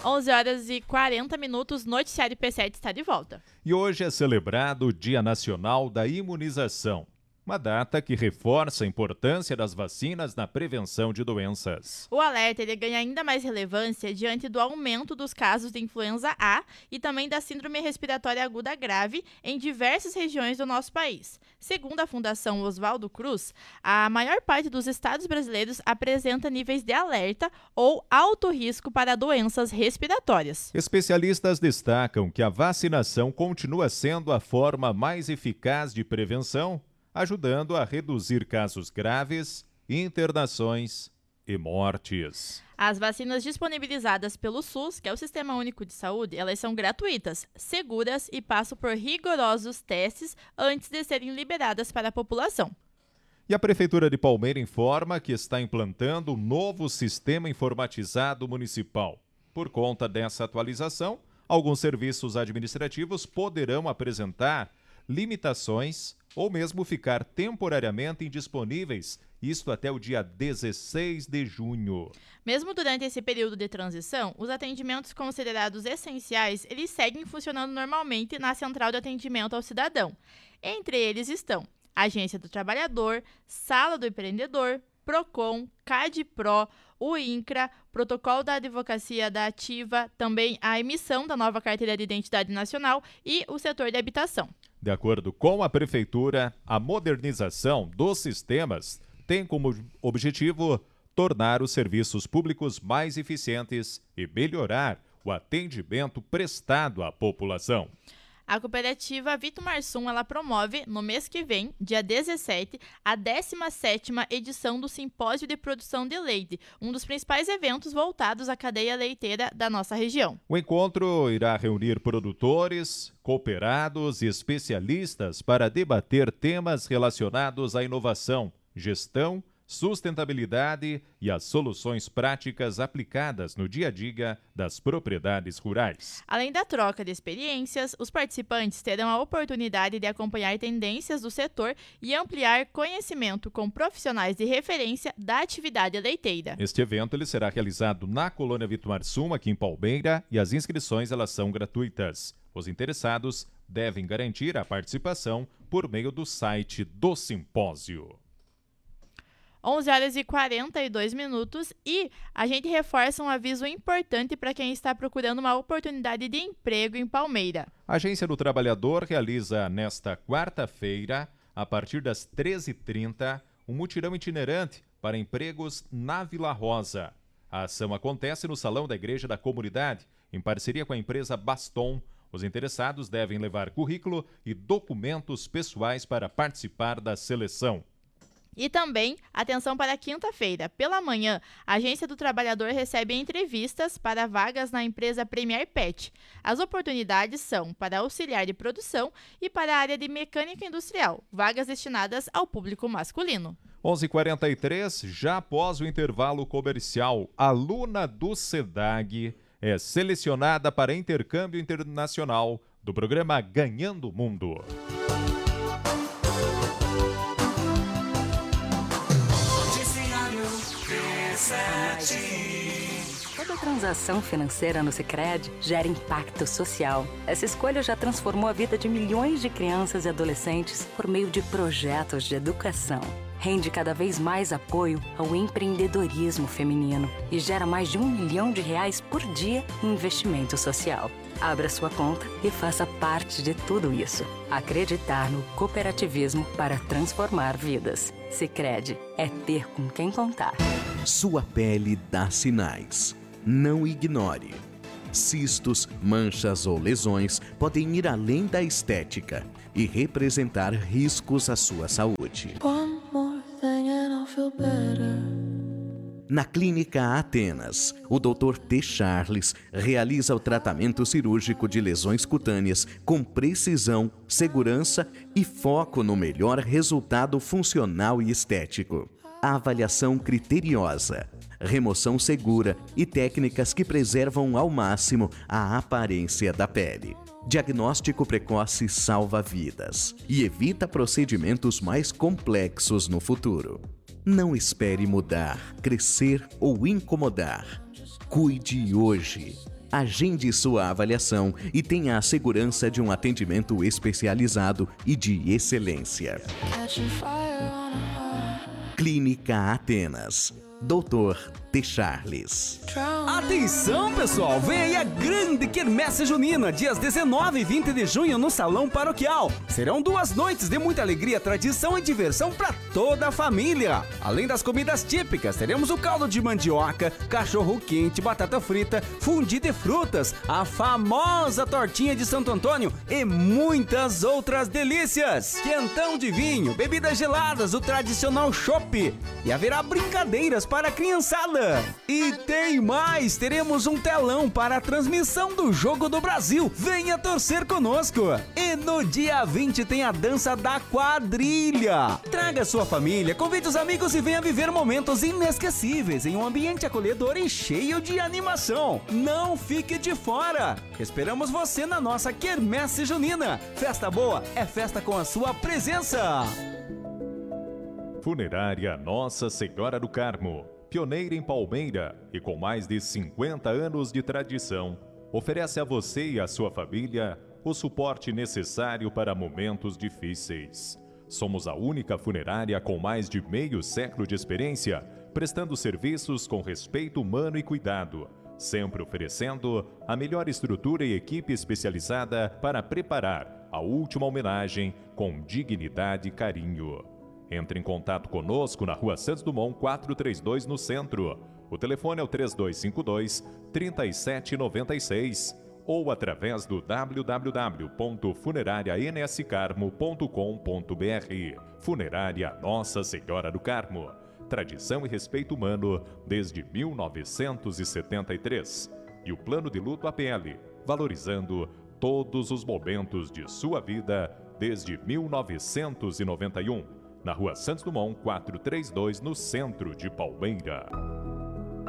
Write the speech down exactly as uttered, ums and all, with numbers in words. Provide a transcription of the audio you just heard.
onze horas e quarenta minutos, Noticiário P sete está de volta. E hoje é celebrado o Dia Nacional da Imunização. Uma data que reforça a importância das vacinas na prevenção de doenças. O alerta ele ganha ainda mais relevância diante do aumento dos casos de influenza A e também da síndrome respiratória aguda grave em diversas regiões do nosso país. Segundo a Fundação Oswaldo Cruz, a maior parte dos estados brasileiros apresenta níveis de alerta ou alto risco para doenças respiratórias. Especialistas destacam que a vacinação continua sendo a forma mais eficaz de prevenção, ajudando a reduzir casos graves, internações e mortes. As vacinas disponibilizadas pelo SUS, que é o Sistema Único de Saúde, elas são gratuitas, seguras e passam por rigorosos testes antes de serem liberadas para a população. E a Prefeitura de Palmeira informa que está implantando um novo sistema informatizado municipal. Por conta dessa atualização, alguns serviços administrativos poderão apresentar limitações ou mesmo ficar temporariamente indisponíveis, isto até o dia dezesseis de junho. Mesmo durante esse período de transição, os atendimentos considerados essenciais, eles seguem funcionando normalmente na Central de Atendimento ao Cidadão. Entre eles estão Agência do Trabalhador, Sala do Empreendedor, PROCON, CADPRO, o INCRA, Protocolo da Advocacia da Ativa, também a emissão da nova Carteira de Identidade Nacional e o setor de habitação. De acordo com a Prefeitura, a modernização dos sistemas tem como objetivo tornar os serviços públicos mais eficientes e melhorar o atendimento prestado à população. A cooperativa Vitomarsum, ela promove, no mês que vem, dia dezessete, a décima sétima edição do Simpósio de Produção de Leite, um dos principais eventos voltados à cadeia leiteira da nossa região. O encontro irá reunir produtores, cooperados e especialistas para debater temas relacionados à inovação, gestão, sustentabilidade e as soluções práticas aplicadas no dia a dia das propriedades rurais. Além da troca de experiências, os participantes terão a oportunidade de acompanhar tendências do setor e ampliar conhecimento com profissionais de referência da atividade leiteira. Este evento ele será realizado na Colônia Vitomarsum, aqui em Palmeira, e as inscrições elas são gratuitas. Os interessados devem garantir a participação por meio do site do simpósio. onze horas e quarenta e dois minutos e a gente reforça um aviso importante para quem está procurando uma oportunidade de emprego em Palmeira. A Agência do Trabalhador realiza nesta quarta-feira, a partir das treze e trinta, um mutirão itinerante para empregos na Vila Rosa. A ação acontece no Salão da Igreja da Comunidade, em parceria com a empresa Baston. Os interessados devem levar currículo e documentos pessoais para participar da seleção. E também, atenção para quinta-feira, pela manhã, a Agência do Trabalhador recebe entrevistas para vagas na empresa Premier Pet. As oportunidades são para auxiliar de produção e para a área de mecânica industrial, vagas destinadas ao público masculino. onze e quarenta e três, já após o intervalo comercial, aluna do SEDAG é selecionada para intercâmbio internacional do programa Ganhando o Mundo. Toda transação financeira no Sicredi gera impacto social. Essa escolha já transformou a vida de milhões de crianças e adolescentes por meio de projetos de educação. Rende cada vez mais apoio ao empreendedorismo feminino e gera mais de um milhão de reais por dia em investimento social. Abra sua conta e faça parte de tudo isso. Acreditar no cooperativismo para transformar vidas. Sicredi é ter com quem contar. Sua pele dá sinais. Não ignore. Cistos, manchas ou lesões podem ir além da estética e representar riscos à sua saúde. Na Clínica Atenas, o doutor T. Charles realiza o tratamento cirúrgico de lesões cutâneas com precisão, segurança e foco no melhor resultado funcional e estético. Avaliação criteriosa, remoção segura e técnicas que preservam ao máximo a aparência da pele. Diagnóstico precoce salva vidas e evita procedimentos mais complexos no futuro. Não espere mudar, crescer ou incomodar. Cuide hoje. Agende sua avaliação e tenha a segurança de um atendimento especializado e de excelência. Clínica Atenas. doutor T. Charles. Atenção, pessoal! Vem aí a grande quermesse junina, dias dezenove e vinte de junho no Salão Paroquial. Serão duas noites de muita alegria, tradição e diversão para toda a família. Além das comidas típicas, teremos o caldo de mandioca, cachorro quente, batata frita, fundi de frutas, a famosa tortinha de Santo Antônio e muitas outras delícias. Quentão de vinho, bebidas geladas, o tradicional chopp. E haverá brincadeiras para a criançada. E tem mais! Teremos um telão para a transmissão do Jogo do Brasil. Venha torcer conosco! E no dia vinte tem a dança da quadrilha. Traga sua família, convide os amigos e venha viver momentos inesquecíveis em um ambiente acolhedor e cheio de animação. Não fique de fora! Esperamos você na nossa quermesse junina. Festa boa é festa com a sua presença. Funerária Nossa Senhora do Carmo, pioneira em Palmeira e com mais de cinquenta anos de tradição, oferece a você e a sua família o suporte necessário para momentos difíceis. Somos a única funerária com mais de meio século de experiência, prestando serviços com respeito humano e cuidado, sempre oferecendo a melhor estrutura e equipe especializada para preparar a última homenagem com dignidade e carinho. Entre em contato conosco na Rua Santos Dumont quatrocentos e trinta e dois, no centro. O telefone é o três dois cinco dois, três sete nove seis ou através do w w w ponto funerária n s carmo ponto com ponto b r. Funerária Nossa Senhora do Carmo. Tradição e respeito humano desde mil novecentos e setenta e três. E o Plano de Luto A P L, valorizando todos os momentos de sua vida desde mil novecentos e noventa e um. Na Rua Santos Dumont quatrocentos e trinta e dois, no centro de Palmeira.